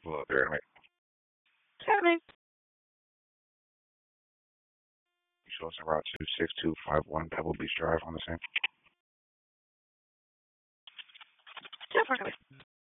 pull up there. Like, Kevin. you show us en route to 6251 Pebble Beach Drive on the same. Kevin.